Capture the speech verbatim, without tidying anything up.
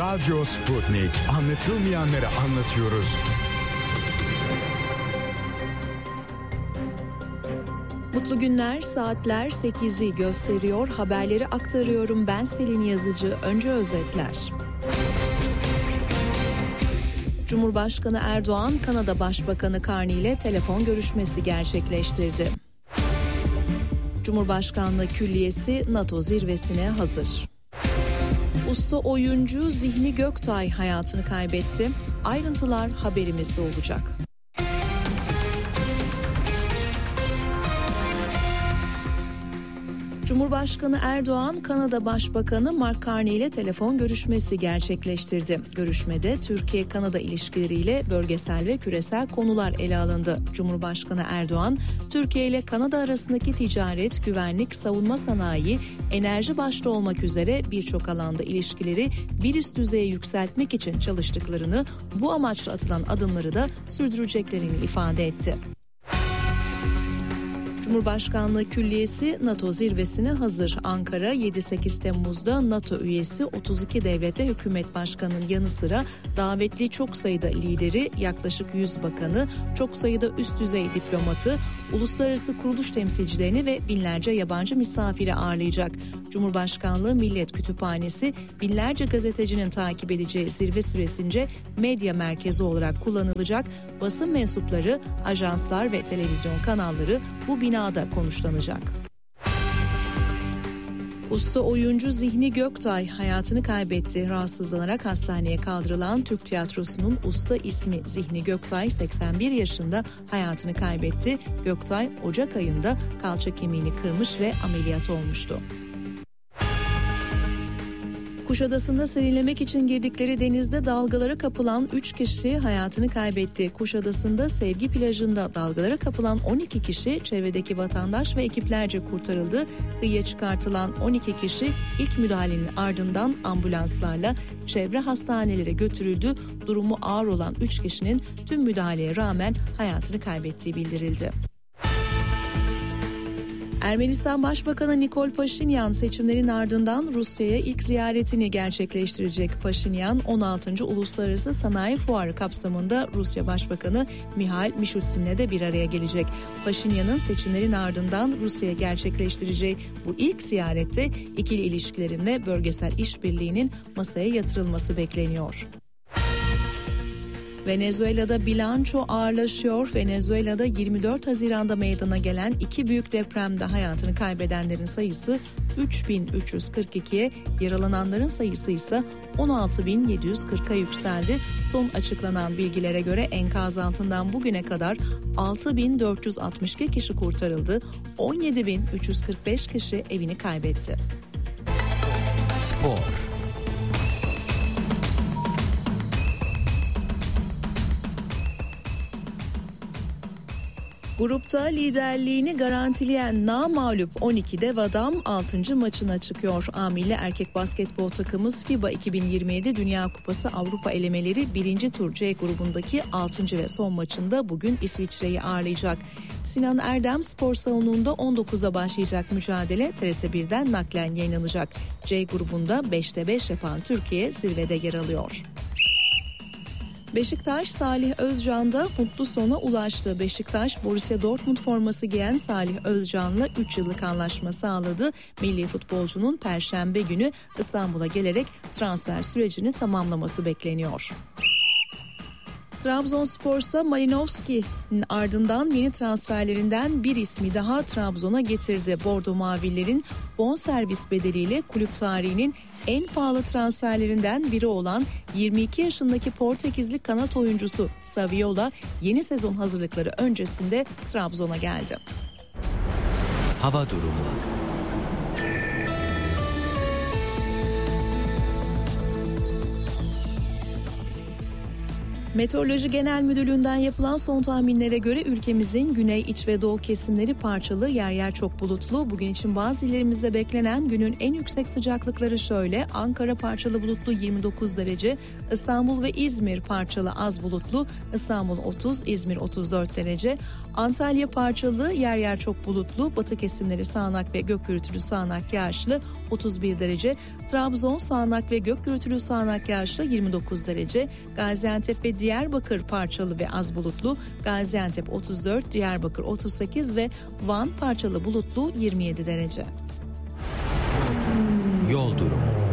Radyo Sputnik. Anlatılmayanları anlatıyoruz. Mutlu günler, saatler sekizi gösteriyor. Haberleri aktarıyorum. Ben Selin Yazıcı. Önce özetler. Cumhurbaşkanı Erdoğan, Kanada Başbakanı Carney ile telefon görüşmesi gerçekleştirdi. Cumhurbaşkanlığı Külliyesi NATO zirvesine hazır. Usta oyuncu Zihni Göktay hayatını kaybetti. Ayrıntılar haberimizde olacak. Cumhurbaşkanı Erdoğan, Kanada Başbakanı Mark Carney ile telefon görüşmesi gerçekleştirdi. Görüşmede Türkiye-Kanada ilişkileriyle bölgesel ve küresel konular ele alındı. Cumhurbaşkanı Erdoğan, Türkiye ile Kanada arasındaki ticaret, güvenlik, savunma sanayi, enerji başta olmak üzere birçok alanda ilişkileri bir üst düzeye yükseltmek için çalıştıklarını, bu amaçla atılan adımları da sürdüreceklerini ifade etti. Cumhurbaşkanlığı Külliyesi NATO zirvesine hazır. Ankara yedi sekiz Temmuz'da NATO üyesi otuz iki devletle hükümet başkanının yanı sıra davetli çok sayıda lideri, yaklaşık yüz bakanı, çok sayıda üst düzey diplomatı, uluslararası kuruluş temsilcilerini ve binlerce yabancı misafiri ağırlayacak. Cumhurbaşkanlığı Millet Kütüphanesi binlerce gazetecinin takip edeceği zirve süresince medya merkezi olarak kullanılacak. Basın mensupları, ajanslar ve televizyon kanalları bu binada konuşlanacak. Usta oyuncu Zihni Göktay hayatını kaybetti. Rahatsızlanarak hastaneye kaldırılan Türk tiyatrosunun usta ismi Zihni Göktay seksen bir yaşında hayatını kaybetti. Göktay Ocak ayında kalça kemiğini kırmış ve ameliyat olmuştu. Kuşadası'nda serinlemek için girdikleri denizde dalgalara kapılan üç kişi hayatını kaybetti. Kuşadası'nda Sevgi plajında dalgalara kapılan on iki kişi çevredeki vatandaş ve ekiplerce kurtarıldı. Kıyıya çıkartılan on iki kişi ilk müdahalenin ardından ambulanslarla çevre hastanelere götürüldü. Durumu ağır olan üç kişinin tüm müdahaleye rağmen hayatını kaybettiği bildirildi. Ermenistan Başbakanı Nikol Paşinyan seçimlerin ardından Rusya'ya ilk ziyaretini gerçekleştirecek. Paşinyan on altıncı Uluslararası Sanayi Fuarı kapsamında Rusya Başbakanı Mihail Mishustin'le de bir araya gelecek. Paşinyan'ın seçimlerin ardından Rusya'ya gerçekleştireceği bu ilk ziyarette ikili ilişkilerin ve bölgesel işbirliğinin masaya yatırılması bekleniyor. Venezuela'da bilanço ağırlaşıyor. Venezuela'da yirmi dört Haziran'da meydana gelen iki büyük depremde hayatını kaybedenlerin sayısı üç bin üç yüz kırk ikiye, yaralananların sayısı ise on altı bin yedi yüz kırka yükseldi. Son açıklanan bilgilere göre enkaz altından bugüne kadar altı bin dört yüz altmış iki kişi kurtarıldı. on yedi bin üç yüz kırk beş kişi evini kaybetti. Spor. Grupta liderliğini garantileyen namağlup on iki dev adam altıncı maçına çıkıyor. A milli erkek basketbol takımımız FIBA iki bin yirmi yedi Dünya Kupası Avrupa elemeleri birinci tur C grubundaki altıncı ve son maçında bugün İsviçre'yi ağırlayacak. Sinan Erdem Spor Salonu'nda on dokuzda başlayacak mücadele T R T birden naklen yayınlanacak. C grubunda beşte beş yapan Türkiye zirvede yer alıyor. Beşiktaş Salih Özcan'da mutlu sona ulaştı. Beşiktaş Borussia Dortmund forması giyen Salih Özcan'la üç yıllık anlaşma sağladı. Milli futbolcunun Perşembe günü İstanbul'a gelerek transfer sürecini tamamlaması bekleniyor. Trabzonspor'sa Malinovski'nin ardından yeni transferlerinden bir ismi daha Trabzon'a getirdi. Bordo Mavillerin bonservis bedeliyle kulüp tarihinin en pahalı transferlerinden biri olan yirmi iki yaşındaki Portekizli kanat oyuncusu Saviola yeni sezon hazırlıkları öncesinde Trabzon'a geldi. Hava durumu. Meteoroloji Genel Müdürlüğü'nden yapılan son tahminlere göre ülkemizin güney, iç ve doğu kesimleri parçalı, yer yer çok bulutlu. Bugün için bazı illerimizde beklenen günün en yüksek sıcaklıkları şöyle: Ankara parçalı bulutlu yirmi dokuz derece, İstanbul ve İzmir parçalı az bulutlu, İstanbul otuz, İzmir otuz dört derece, Antalya parçalı, yer yer çok bulutlu, batı kesimleri sağanak ve gök gürültülü sağanak yağışlı otuz bir derece, Trabzon sağanak ve gök gürültülü sağanak yağışlı yirmi dokuz derece, Gaziantep ve Diyarbakır parçalı ve az bulutlu, Gaziantep otuz dört, Diyarbakır otuz sekiz ve Van parçalı bulutlu yirmi yedi derece. Yol durumu.